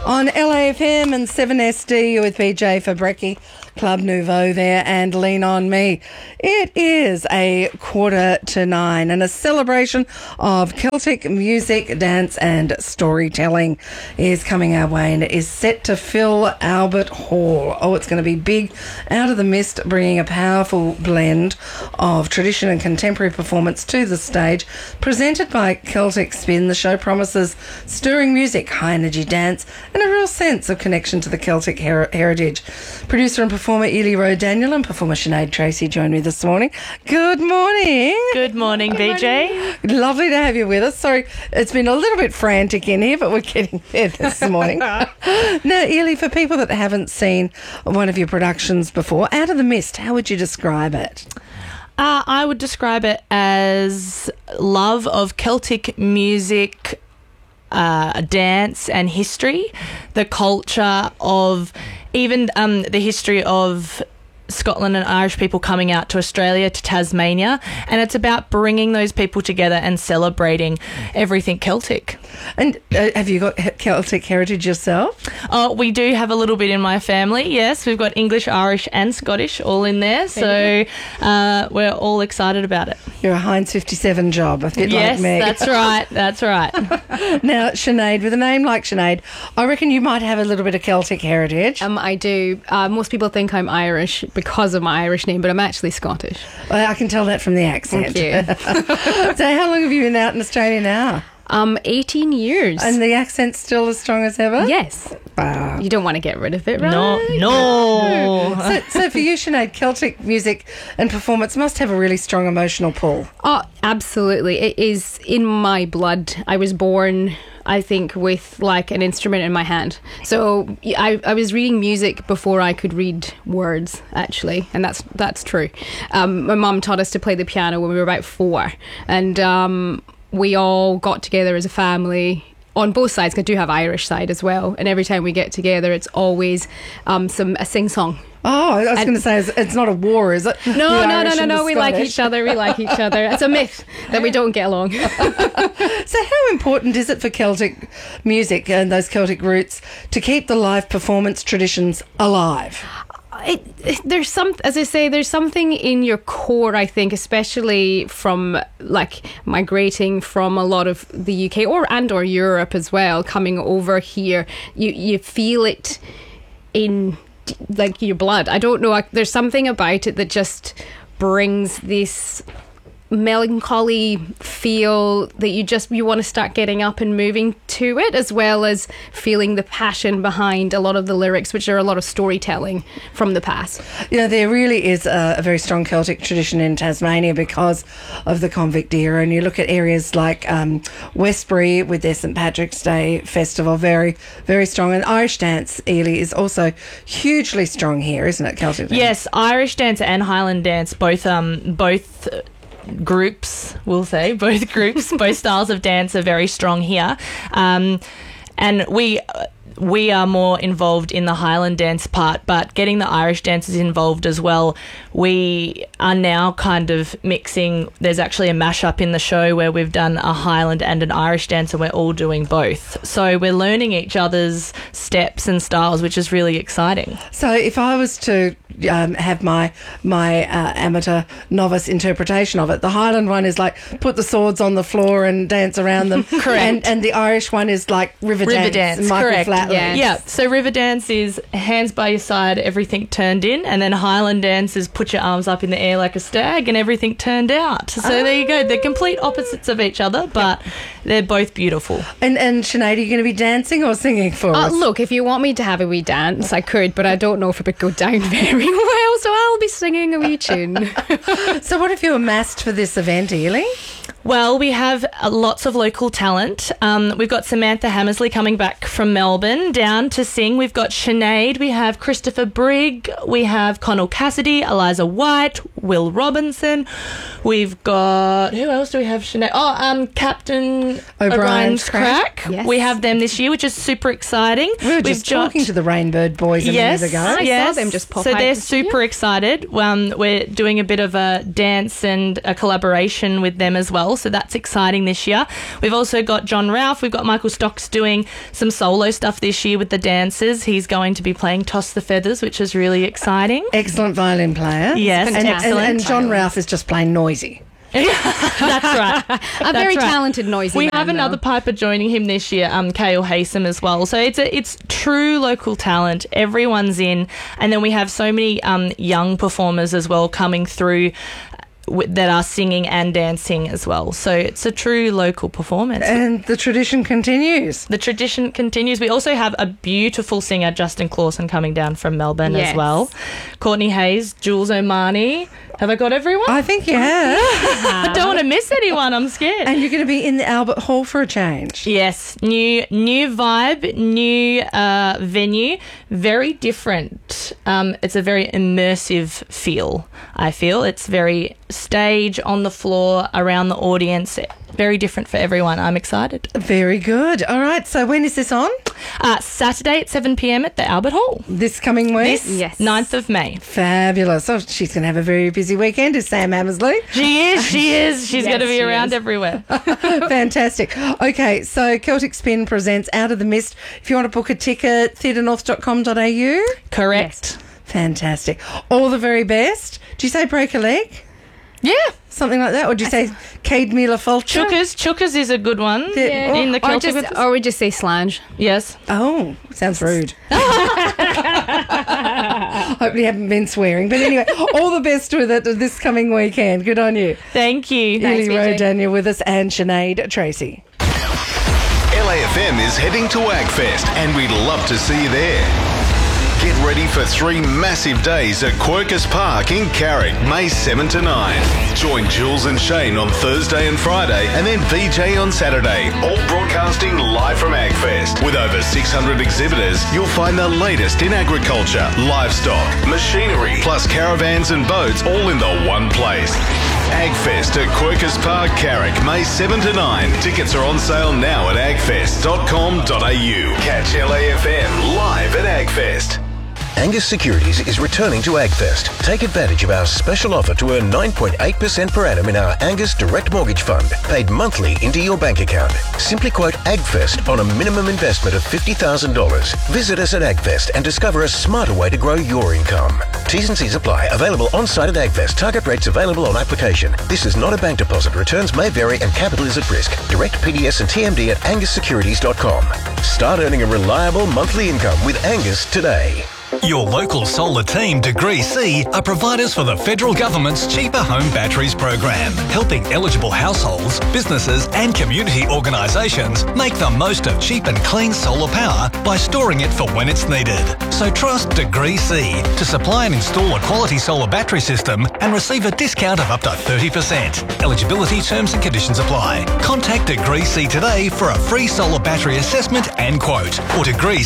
on LAFM and 7SD with PJ Fabrecki, Club Nouveau there, and Lean On Me. It is 8:45 and a celebration of Celtic music, dance and storytelling is coming our way, and it is set to fill Albert Hall. Oh, it's going to be big. Out of the Mist, bringing a powerful blend of tradition and contemporary performance to the stage. Presented by Celtic Spin, the show promises stirring music, high energy dance and a real sense of connection to the Celtic heritage. Producer and performer Ely Rowe Daniel and performer Sinead Tracy join me this morning. Good morning. Good morning, BJ. Lovely to have you with us. Sorry, it's been a little bit frantic in here, but we're getting there this morning. Now, Ely, for people that haven't seen one of your productions before, Out of the Mist, how would you describe it? I would describe it as love of Celtic music, dance and history, the culture of even the history of Scotland and Irish people coming out to Australia, to Tasmania, and it's about bringing those people together and celebrating everything Celtic. And have you got Celtic heritage yourself? Oh, we do have a little bit in my family, yes. We've got English, Irish and Scottish all in there, so we're all excited about it. You're a Heinz 57 job, a bit like me. Yes, that's right. Now, Sinead, with a name like Sinead, I reckon you might have a little bit of Celtic heritage. I do. Most people think I'm Irish because of my Irish name, but I'm actually Scottish. Well, I can tell that from the accent. Thank you. So how long have you been out in Australia now? 18 years. And the accent's still as strong as ever? Yes. Wow. You don't want to get rid of it, right? No. So for you, Sinead, Celtic music and performance must have a really strong emotional pull. Oh, absolutely. It is in my blood. I was born, I think, with like an instrument in my hand. So I was reading music before I could read words, actually, and that's true. My mum taught us to play the piano when we were about 4, and we all got together as a family on both sides. I do have Irish side as well, and every time we get together, it's always a sing song. Oh, I was going to say, it's not a war, is it? No. We like each other. It's a myth that we don't get along. So how important is it for Celtic music and those Celtic roots to keep the live performance traditions alive? There's something in your core, I think, especially from like migrating from a lot of the UK or Europe as well, coming over here. You feel it in like your blood. I don't know. There's something about it that just brings this melancholy feel that you want to start getting up and moving to it, as well as feeling the passion behind a lot of the lyrics, which are a lot of storytelling from the past. You know, there really is a very strong Celtic tradition in Tasmania because of the convict era, and you look at areas like Westbury with their St Patrick's Day festival, very, very strong. And Irish dance, Ely, is also hugely strong here, isn't it, Celtic dance? Yes, Irish dance and Highland dance, both groups, we'll say, both styles of dance are very strong here. And we are more involved in the Highland dance part, but getting the Irish dancers involved as well. We are now kind of mixing. There's actually a mashup in the show where we've done a Highland and an Irish dance, and we're all doing both. So we're learning each other's steps and styles, which is really exciting. So if I was to have my amateur novice interpretation of it, the Highland one is like put the swords on the floor and dance around them. Correct. And the Irish one is like river dance. Correct. Flatley. Yes. Yeah. So river dance is hands by your side, everything turned in, and then Highland dance is put your arms up in the air like a stag and everything turned out. So there you go. They're complete opposites of each other, but they're both beautiful. And Sinead, are you going to be dancing or singing for us? Look, if you want me to have a wee dance, I could, but I don't know if it would go down very well, so I'll be singing a wee tune. So what have you amassed for this event, Ely? Well, we have lots of local talent. We've got Samantha Hammersley coming back from Melbourne down to sing. We've got Sinead. We have Christopher Brigg. We have Connell Cassidy, Eliza White, Will Robinson. We've got... Who else do we have, Sinead? Captain O'Brien's Crack. Yes. We have them this year, which is super exciting. We were just talking to the Rainbird Boys a minute ago. I saw them just pop so out they're this year. super excited. We're doing a bit of a dance and a collaboration with them as well. well, so that's exciting this year. We've also got John Ralph. We've got Michael Stocks doing some solo stuff this year with the dancers. He's going to be playing Toss the Feathers, which is really exciting. Excellent violin player. Yes, and John Ralph is just plain noisy. That's right. A very talented, noisy We man, have another though. piper joining him this year, Kale Haysom as well. So it's true local talent. Everyone's in. And then we have so many young performers as well coming through that are singing and dancing as well. So it's a true local performance. And the tradition continues. The tradition continues. We also have a beautiful singer, Justin Clausen, coming down from Melbourne as Yes. well. Courtney Hayes, Jules O'Mani. Have I got everyone? I think you have. I don't want to miss anyone. I'm scared. And you're going to be in the Albert Hall for a change. Yes, new vibe, new venue, very different. It's a very immersive feel, I feel. It's very stage, on the floor, around the audience. Very different for everyone. I'm excited. Very good. All right, so when is this on? Saturday at 7 p.m. at the Albert Hall. This coming week? Yes. 9th of May. Fabulous. Oh, she's going to have a very busy weekend, is Sam Hammersley. She is. She's Yes, going to be she around is. everywhere. Fantastic. Okay, so Celtic Spin presents Out of the Mist. If you want to book a ticket, theatrenorth.com.au. Correct. Fantastic. All the very best. Do you say break a leg? Yeah. Something like that? Or do you say Cade Mila Fulcher? Chukas is a good one. Yeah. In the Or, Celtic. or we just say slange. Yes. Oh, sounds rude. Hope you haven't been swearing. But anyway, all the best with it this coming weekend. Good on you. Thank you. Thanks, Lily BJ. Rodania with us and Sinead Tracy. LAFM is heading to AgFest and we'd love to see you there. Get ready for 3 massive days at Quercus Park in Carrick, May 7 to 9. Join Jules and Shane on Thursday and Friday and then VJ on Saturday, all broadcasting live from AgFest. With over 600 exhibitors, you'll find the latest in agriculture, livestock, machinery, plus caravans and boats all in the one place. AgFest at Quercus Park, Carrick, May 7 to 9. Tickets are on sale now at agfest.com.au. Catch LAFM live at AgFest. Angus Securities is returning to AgFest. Take advantage of our special offer to earn 9.8% per annum in our Angus Direct Mortgage Fund, paid monthly into your bank account. Simply quote AgFest on a minimum investment of $50,000. Visit us at AgFest and discover a smarter way to grow your income. T's and C's apply. Available on-site at AgFest. Target rates available on application. This is not a bank deposit. Returns may vary and capital is at risk. Direct PDS and TMD at angussecurities.com. Start earning a reliable monthly income with Angus today. Your local solar team, Degree C, are providers for the federal government's Cheaper Home Batteries program, helping eligible households, businesses and community organisations make the most of cheap and clean solar power by storing it for when it's needed. So trust Degree C to supply and install a quality solar battery system and receive a discount of up to 30%. Eligibility terms and conditions apply. Contact Degree C today for a free solar battery assessment and quote, or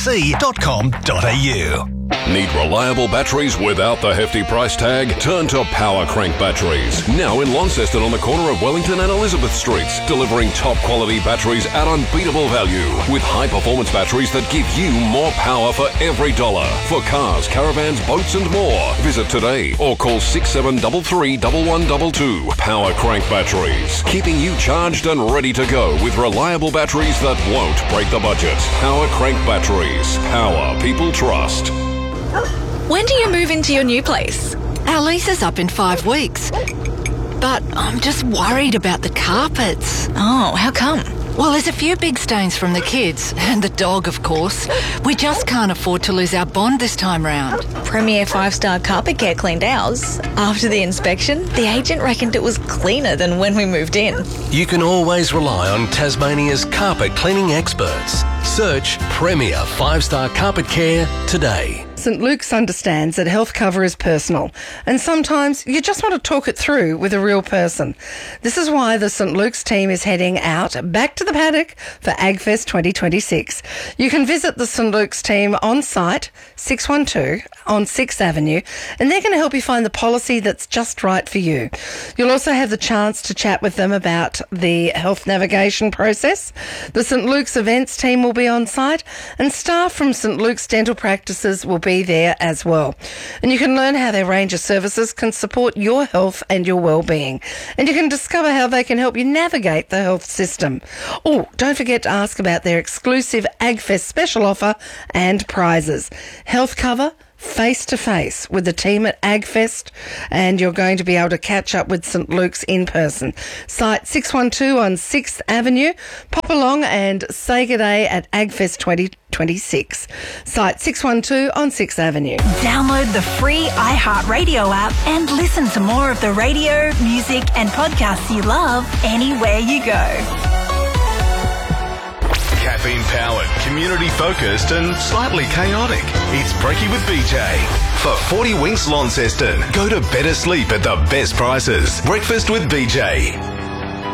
degreec.com.au. Need reliable batteries without the hefty price tag? Turn to Power Crank Batteries. Now in Launceston on the corner of Wellington and Elizabeth Streets, delivering top quality batteries at unbeatable value with high performance batteries that give you more power for every dollar. For cars, caravans, boats and more. Visit today or call 6733 1122. Power Crank Batteries. Keeping you charged and ready to go with reliable batteries that won't break the budget. Power Crank Batteries. Power people trust. When do you move into your new place? Our lease is up in 5 weeks. But I'm just worried about the carpets. Oh, how come? Well, there's a few big stains from the kids, and the dog, of course. We just can't afford to lose our bond this time round. Premier 5-star Carpet Care cleaned ours. After the inspection, the agent reckoned it was cleaner than when we moved in. You can always rely on Tasmania's carpet cleaning experts. Search Premier 5-star Carpet Care today. St Luke's understands that health cover is personal, and sometimes you just want to talk it through with a real person. This is why the St Luke's team is heading out back to the paddock for AgFest 2026. You can visit the St Luke's team on site, 612 on 6th Avenue, and they're going to help you find the policy that's just right for you. You'll also have the chance to chat with them about the health navigation process. The St Luke's events team will be on site, and staff from St Luke's dental practices will be there as well. And you can learn how their range of services can support your health and your well-being. And you can discover how they can help you navigate the health system. Oh, don't forget to ask about their exclusive AgFest special offer and prizes. Health cover, face-to-face with the team at AgFest, and you're going to be able to catch up with St Luke's in person. Site 612 on 6th Avenue. Pop along and say good day at AgFest 2026. Site 612 on 6th Avenue. Download the free iHeartRadio app and listen to more of the radio, music and podcasts you love anywhere you go. Caffeine-powered, community-focused and slightly chaotic. It's Brekkie with BJ. For 40 Winks Launceston, go to better sleep at the best prices. Breakfast with BJ.